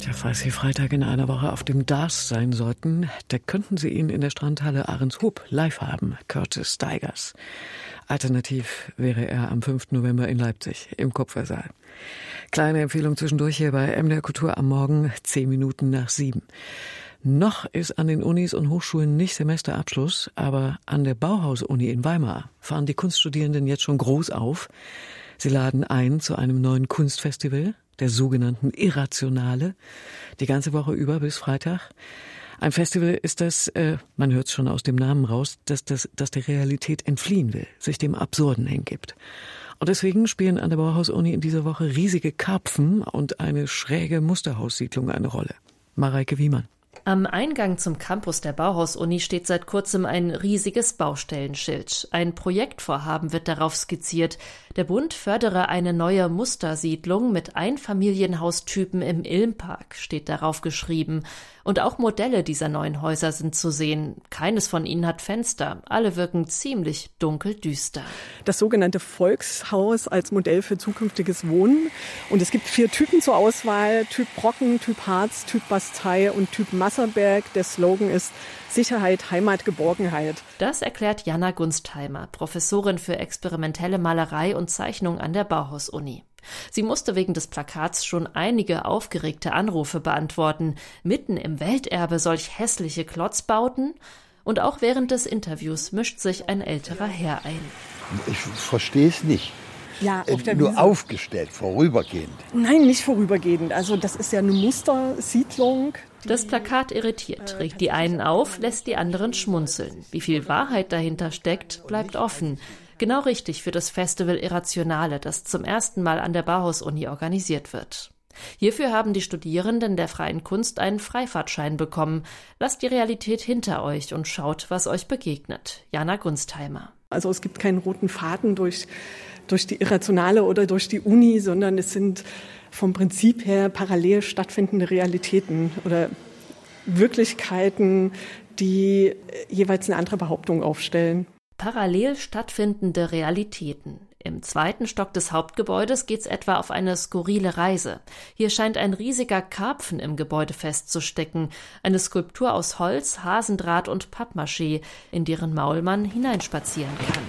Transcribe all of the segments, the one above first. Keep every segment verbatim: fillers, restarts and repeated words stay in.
Ja, falls Sie Freitag in einer Woche auf dem D A S sein sollten, da könnten Sie ihn in der Strandhalle Ahrenshoop live haben, Curtis Stigers. Alternativ wäre er am fünften November in Leipzig im Kupfersaal. Kleine Empfehlung zwischendurch hier bei M D R Kultur am Morgen, zehn Minuten nach sieben. Noch ist an den Unis und Hochschulen nicht Semesterabschluss, aber an der Bauhaus-Uni in Weimar fahren die Kunststudierenden jetzt schon groß auf. Sie laden ein zu einem neuen Kunstfestival, der sogenannten Irrationale, die ganze Woche über bis Freitag. Ein Festival ist das, äh, man hört es schon aus dem Namen raus, dass das, das der Realität entfliehen will, sich dem Absurden hingibt. Und deswegen spielen an der Bauhaus-Uni in dieser Woche riesige Karpfen und eine schräge Musterhaussiedlung eine Rolle. Mareike Wiemann. Am Eingang zum Campus der Bauhaus-Uni steht seit kurzem ein riesiges Baustellenschild. Ein Projektvorhaben wird darauf skizziert. Der Bund fördere eine neue Mustersiedlung mit Einfamilienhaustypen im Ilmpark, steht darauf geschrieben. Und auch Modelle dieser neuen Häuser sind zu sehen. Keines von ihnen hat Fenster. Alle wirken ziemlich dunkeldüster. Das sogenannte Volkshaus als Modell für zukünftiges Wohnen. Und es gibt vier Typen zur Auswahl. Typ Brocken, Typ Harz, Typ Bastei und Typ Masserberg. Der Slogan ist Sicherheit, Heimat, Geborgenheit. Das erklärt Jana Gunstheimer, Professorin für experimentelle Malerei und Zeichnung an der Bauhaus-Uni. Sie musste wegen des Plakats schon einige aufgeregte Anrufe beantworten. Mitten im Welterbe solch hässliche Klotzbauten? Und auch während des Interviews mischt sich ein älterer Herr ein. Ich verstehe es nicht. Ja, auf der Nur Wiese. Aufgestellt, vorübergehend. Nein, nicht vorübergehend. Also das ist ja eine Mustersiedlung. Das Plakat irritiert, regt die einen auf, lässt die anderen schmunzeln. Wie viel Wahrheit dahinter steckt, bleibt offen. Genau richtig für das Festival Irrationale, das zum ersten Mal an der Bauhaus-Uni organisiert wird. Hierfür haben die Studierenden der Freien Kunst einen Freifahrtschein bekommen. Lasst die Realität hinter euch und schaut, was euch begegnet. Jana Gunstheimer. Also es gibt keinen roten Faden durch, durch die Irrationale oder durch die Uni, sondern es sind vom Prinzip her parallel stattfindende Realitäten oder Wirklichkeiten, die jeweils eine andere Behauptung aufstellen. Parallel stattfindende Realitäten. Im zweiten Stock des Hauptgebäudes geht's etwa auf eine skurrile Reise. Hier scheint ein riesiger Karpfen im Gebäude festzustecken. Eine Skulptur aus Holz, Hasendraht und Pappmaché, in deren Maul man hineinspazieren kann.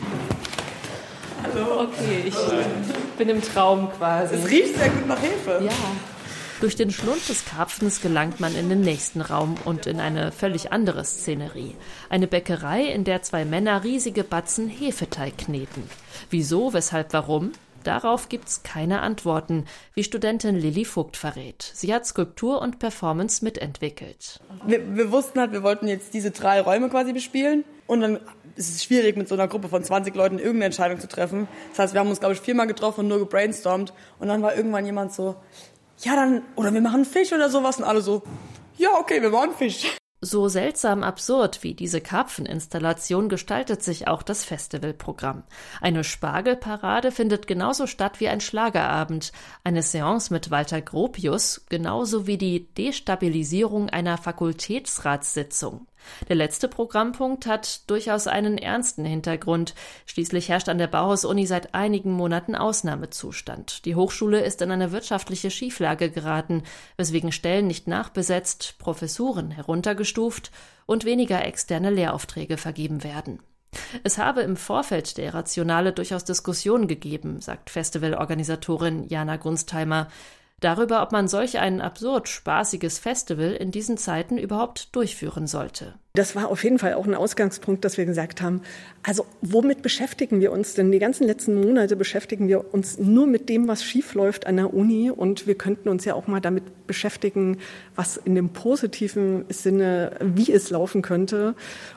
Hallo, okay, ich bin im Traum quasi. Es riecht sehr gut nach Hefe. Ja. Durch den Schlund des Karpfens gelangt man in den nächsten Raum und in eine völlig andere Szenerie. Eine Bäckerei, in der zwei Männer riesige Batzen Hefeteig kneten. Wieso, weshalb, warum? Darauf gibt's keine Antworten, wie Studentin Lilly Vogt verrät. Sie hat Skulptur und Performance mitentwickelt. Wir, wir wussten halt, wir wollten jetzt diese drei Räume quasi bespielen. Und dann ist es schwierig, mit so einer Gruppe von zwanzig Leuten irgendeine Entscheidung zu treffen. Das heißt, wir haben uns, glaube ich, viermal getroffen und nur gebrainstormt. Und dann war irgendwann jemand so, ja dann, oder wir machen Fisch oder sowas. Und alle so, ja okay, wir machen Fisch. So seltsam absurd wie diese Karpfeninstallation gestaltet sich auch das Festivalprogramm. Eine Spargelparade findet genauso statt wie ein Schlagerabend, eine Seance mit Walter Gropius, genauso wie die Destabilisierung einer Fakultätsratssitzung. Der letzte Programmpunkt hat durchaus einen ernsten Hintergrund. Schließlich herrscht an der Bauhaus-Uni seit einigen Monaten Ausnahmezustand. Die Hochschule ist in eine wirtschaftliche Schieflage geraten, weswegen Stellen nicht nachbesetzt, Professuren heruntergestuft und weniger externe Lehraufträge vergeben werden. Es habe im Vorfeld der Irrationale durchaus Diskussionen gegeben, sagt Festivalorganisatorin Jana Gunstheimer, darüber, ob man solch ein absurd spaßiges Festival in diesen Zeiten überhaupt durchführen sollte. Das war auf jeden Fall auch ein Ausgangspunkt, dass wir gesagt haben, also womit beschäftigen wir uns denn? Die ganzen letzten Monate beschäftigen wir uns nur mit dem, was schief läuft an der Uni, und wir könnten uns ja auch mal damit beschäftigen, was in dem positiven Sinne, wie es laufen könnte,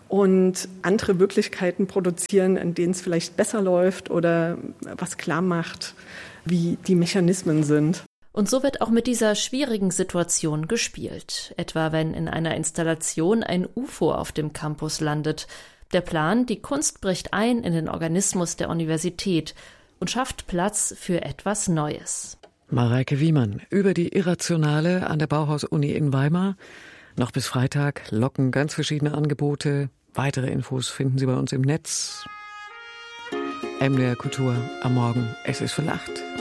und andere Wirklichkeiten produzieren, in denen es vielleicht besser läuft oder was klar macht, wie die Mechanismen sind. Und so wird auch mit dieser schwierigen Situation gespielt. Etwa wenn in einer Installation ein U F O auf dem Campus landet. Der Plan, die Kunst bricht ein in den Organismus der Universität und schafft Platz für etwas Neues. Mareike Wiemann über die Irrationale an der Bauhaus-Uni in Weimar. Noch bis Freitag locken ganz verschiedene Angebote. Weitere Infos finden Sie bei uns im Netz. M D R Kultur am Morgen. Es ist für acht.